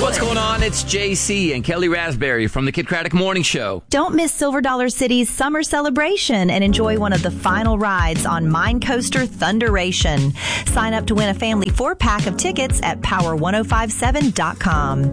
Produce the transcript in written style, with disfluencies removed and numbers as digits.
What's going on? It's JC and Kelly Raspberry from the Kid Craddock Morning Show. Don't miss Silver Dollar City's summer celebration and enjoy one of the final rides on Mine Coaster Thunderation. Sign up to win a family 4-pack of tickets at power1057.com.